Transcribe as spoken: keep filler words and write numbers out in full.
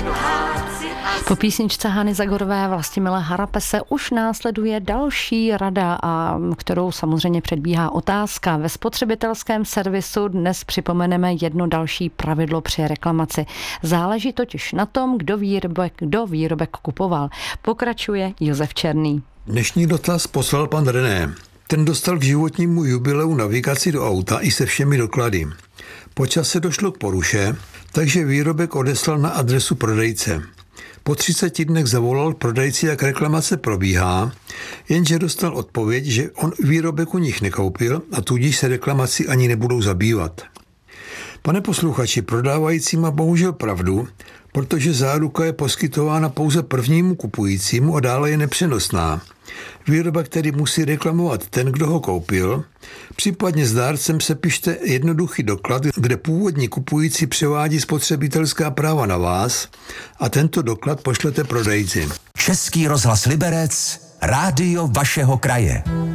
Po písničce Hany Zagorové Vlastimila Harapese už následuje další rada, a kterou samozřejmě předbíhá otázka. Ve spotřebitelském servisu dnes připomeneme jedno další pravidlo při reklamaci. Záleží totiž na tom, kdo výrobek, kdo výrobek kupoval. Pokračuje Josef Černý. Dnešní dotaz poslal pan René. Ten dostal k životnímu jubileu navigaci do auta i se všemi doklady. Po čase došlo k poruše, takže výrobek odeslal na adresu prodejce. Po třiceti dnech zavolal prodejci, jak reklamace probíhá, jenže dostal odpověď, že on výrobek u nich nekoupil a tudíž se reklamací ani nebudou zabývat. Pane posluchači, prodávající má bohužel pravdu, protože záruka je poskytována pouze prvnímu kupujícímu a dále je nepřenosná. Výrobek tedy musí reklamovat ten, kdo ho koupil. Případně s dárcem se pište jednoduchý doklad, kde původní kupující převádí spotřebitelská práva na vás a tento doklad pošlete prodejci. Český rozhlas Liberec, rádio vašeho kraje.